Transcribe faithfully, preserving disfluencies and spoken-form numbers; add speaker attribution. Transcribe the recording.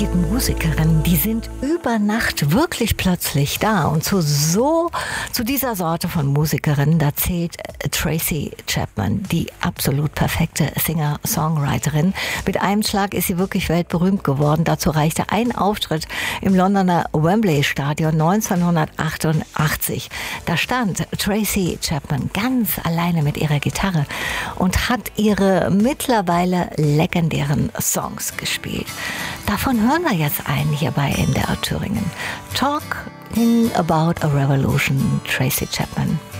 Speaker 1: gibt Musikerinnen, die sind über Nacht wirklich plötzlich da. Und zu so, zu dieser Sorte von Musikerinnen, da zählt Tracy Chapman, die absolut perfekte Singer-Songwriterin. Mit einem Schlag ist sie wirklich weltberühmt geworden. Dazu reichte ein Auftritt im Londoner Wembley Stadion neunzehnhundertachtundachtzig. Da stand Tracy Chapman ganz alleine mit ihrer Gitarre und hat ihre mittlerweile legendären Songs gespielt. Davon hören wir jetzt einen hier bei N D R Thüringen. Talking About a Revolution, Tracy Chapman.